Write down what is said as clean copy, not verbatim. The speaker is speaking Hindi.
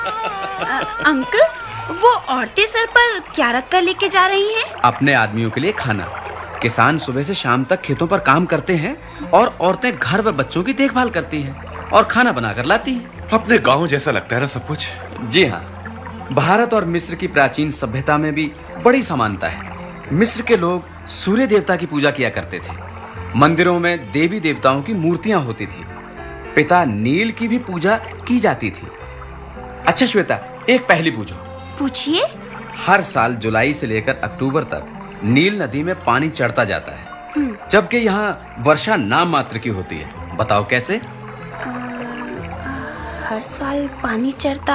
अंकल, वो औरतें सर पर क्या रख कर लेके जा रही हैं? अपने आदमियों के लिए खाना। किसान सुबह से शाम तक खेतों पर काम करते हैं और औरतें घर व बच्चों की देखभाल करती हैं और खाना बनाकर लाती हैं। अपने गांव जैसा लगता है ना सब कुछ। जी हाँ, भारत और मिस्र की प्राचीन सभ्यता में भी बड़ी समानता है। मिस्र के लोग सूर्य देवता की पूजा किया करते थे। मंदिरों में देवी देवताओं की मूर्तियां होती थी। पिता नील की भी पूजा की जाती थी। अच्छा श्वेता, एक पहेली पूछो। पूछिए। हर साल जुलाई से लेकर अक्टूबर तक नील नदी में पानी चढ़ता जाता है, जबकि यहाँ वर्षा नाम मात्र की होती है। बताओ कैसे? हर साल पानी चढ़ता